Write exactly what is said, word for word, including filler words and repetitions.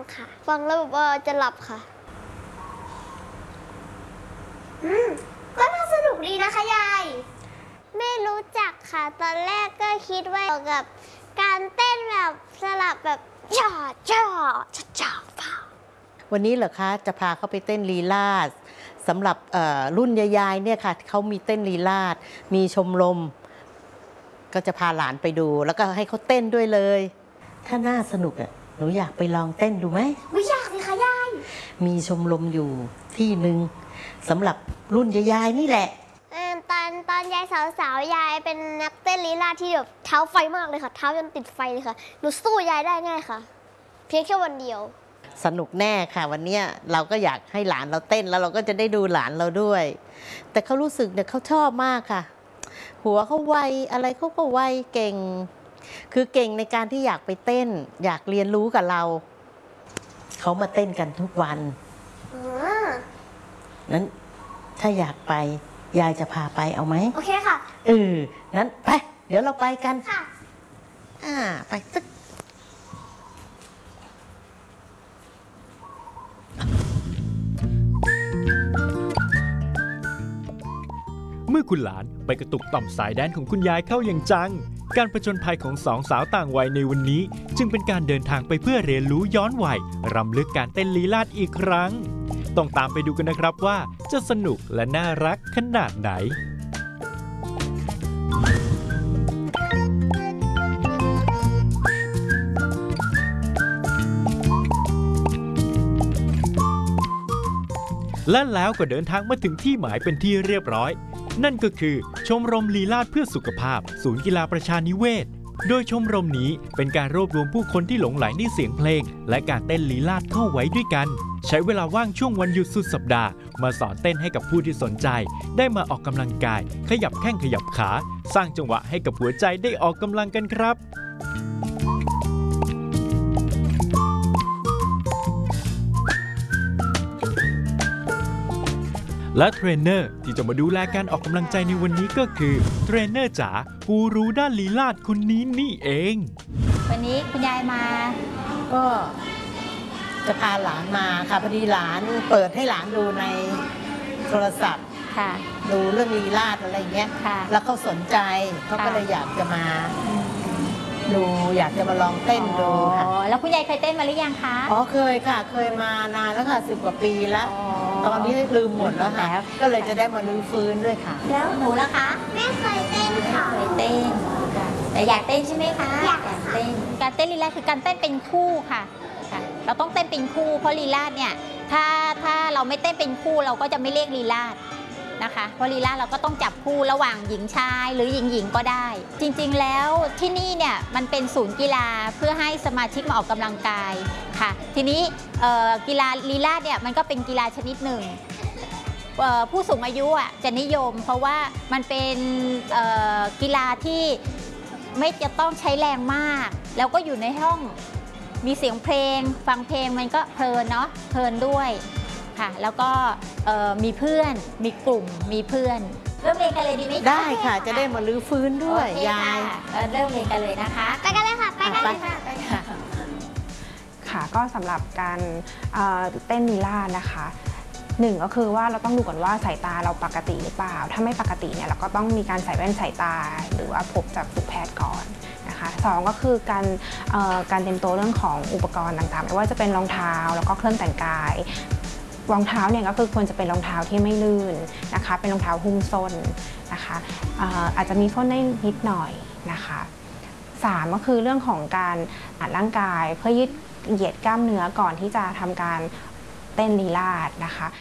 ค่ะฟังแล้วแบบว่าจะหลับค่ะอืมก็น่าสนุกดีนะคะยายไม่รู้จักค่ะตอนแรกก็คิดว่าเกี่ยวกับการเต้นแบบสลับแบบจ่อจ่อจ่อจ่อวันนี้เหรอคะจะพาเขาไปเต้นลีลาศสำหรับรุ่นยายๆเนี่ยค่ะเขามีเต้นลีลาศมีชมรมก็จะพาหลานไปดูแล้วก็ให้เขาเต้นด้วยเลยถ้าน่าสนุกอ่ะหนูอยากไปลองเต้นดูไหมไม่อยากเลยค่ะยายมีชมรมอยู่ที่หนึ่งสำหรับรุ่นยายๆนี่แหละตอนตอนยายสาวๆยายเป็นนักเต้นลีลาศที่แบบเท้าไฟมากเลยค่ะเท้าจนติดไฟเลยค่ะหนูสู้ยายได้ง่ายค่ะเพียงแค่วันเดียวสนุกแน่ค่ะวันนี้เราก็อยากให้หลานเราเต้นแล้วเราก็จะได้ดูหลานเราด้วยแต่เขารู้สึกเนี่ยเขาชอบมากค่ะหัวเขาไวอะไรเขาก็ไวเก่งคือเก่งในการที่อยากไปเต้นอยากเรียนรู้กับเราเขามาเต้นกันทุกวันนั้นถ้าอยากไปยายจะพาไปเอาไหมโอเคค่ะเออนั้นไปเดี๋ยวเราไปกันค่ะอ่าไปตึ๊กเมื่อคุณหลานไปกระตุกต่อมสายแดนของคุณยายเข้าอย่างจังการผจญภัยของสองสาวต่างวัยในวันนี้จึงเป็นการเดินทางไปเพื่อเรียนรู้ย้อนวัยรำลึกการเต้นลีลาศอีกครั้งต้องตามไปดูกันนะครับว่าจะสนุกและน่ารักขนาดไหนและแล้วก็เดินทางมาถึงที่หมายเป็นที่เรียบร้อยนั่นก็คือชมรมลีลาศเพื่อสุขภาพศูนย์กีฬาประชานิเวศโดยชมรมนี้เป็นการรวบรวมผู้คนที่หลงใหลในเสียงเพลงและการเต้นลีลาศเข้าไว้ด้วยกันใช้เวลาว่างช่วงวันหยุดสุดสัปดาห์มาสอนเต้นให้กับผู้ที่สนใจได้มาออกกำลังกายขยับแข้งขยับขาสร้างจังหวะให้กับหัวใจได้ออกกำลังกันครับและเทรนเนอร์ที่จะมาดูแลการออกกำลังใจในวันนี้ก็คือเทรนเนอร์จ๋ากูรู้ด้านลีลาศคนนี้นี่เองวันนี้คุณยายมาก็จะพาหลานมาค่ะพอดีหลานเปิดให้หลานดูในโทรศัพท์ค่ะดูเรื่องลีลาศอะไรเงี้ยค่ะแล้วเขาสนใจเขาก็เลยอยากจะมาดูอยากจะมาลองเต้นดูค่ะแล้วคุณยายเคยเต้นมาหรือยังคะอ๋อเคยค่ะเคยมานานแล้วค่ะสิบกว่าปีแล้วตอนนี้ลืมหมดแล้วค่ะก็เลยจะได้มาลื้อฟื้นด้วยค่ะแล้วหนูล่ะคะไม่เคยเต้นค่ะเคยเต้นแต่อยากเต้นใช่ไหมคะอยากเต้นการเต้นลีลาศคือการเต้นเป็นคู่ค่ะเราต้องเต้นเป็นคู่เพราะลีลาศเนี่ยถ้าถ้าเราไม่เต้นเป็นคู่เราก็จะไม่เรียกลีลาศนะคะเพราะลีลาศเราก็ต้องจับคู่ระหว่างหญิงชายหรือหญิงหญิงก็ได้จริงๆแล้วที่นี่เนี่ยมันเป็นศูนย์กีฬาเพื่อให้สมาชิกมาออกกำลังกายค่ะทีนี้กีฬาลีลาศเนี่ยมันก็เป็นกีฬาชนิดหนึ่งผู้สูงอายุอ่ะจะนิยมเพราะว่ามันเป็นกีฬาที่ไม่จะต้องใช้แรงมากแล้วก็อยู่ในห้องมีเสียงเพลงฟังเพลงมันก็เพลินเนาะเพลินด้วยค่ะแล้วก็มีเพื่อนมีกลุ่มมีเพื่อนเริ่มเรียนกันเลยดีไหมได้ค่ะจะได้มาลื้อฟื้นด้วยยายเริ่มเรียนกันเลยนะคะไปกันเลยค่ะไปกันเลยค่ะค่ะก็สำหรับการเต้นลีลาศนะคะหนึ่งก็คือว่าเราต้องดูก่อนว่าสายตาเราปกติหรือเปล่าถ้าไม่ปกติเนี่ยเราก็ต้องมีการใส่แว่นสายตาหรือว่าพบจากแพทย์ก่อนนะคะสองก็คือการการเตรียมตัวเรื่องของอุปกรณ์ต่างๆไม่ว่าจะเป็นรองเท้าแล้วก็เครื่องแต่งกายรองเท้าเนี่ยก็คือควรจะเป็นรองเท้าที่ไม่ลื่นนะคะเป็นรองเท้าหุ้มส้นนะคะอาจจะมีส้นได้นิดหน่อยนะคะสามก็คือเรื่องของการอัดร่างกายเพื่อยืดเหยียดกล้ามเนื้อก่อนที่จะทำการเต้นลีลาศนะคะ